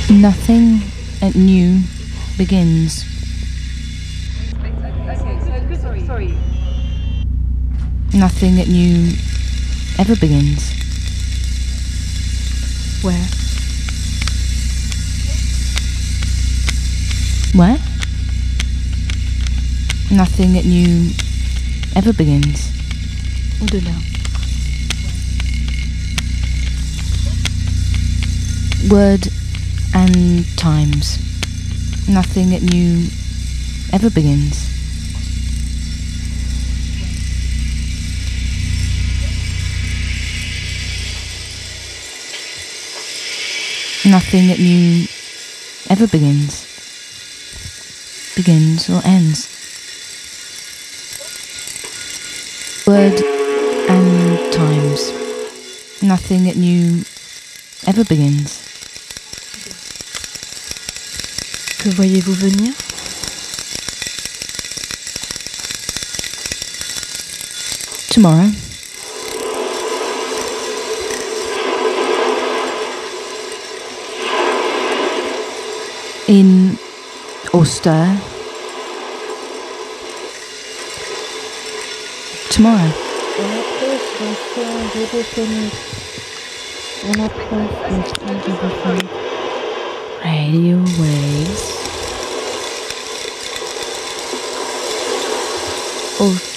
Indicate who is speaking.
Speaker 1: Nothing at new begins.
Speaker 2: Sorry.
Speaker 1: Nothing at new ever begins.
Speaker 2: Where?
Speaker 1: Where? Nothing at new ever begins.
Speaker 2: Au-delà.
Speaker 1: Word and times. Nothing at new ever begins. Nothing at new ever begins. Begins or ends. Word and times. Nothing at new ever begins.
Speaker 2: Que voyez-vous venir?
Speaker 1: Tomorrow. In or stir. Tomorrow. Radio waves.
Speaker 2: Au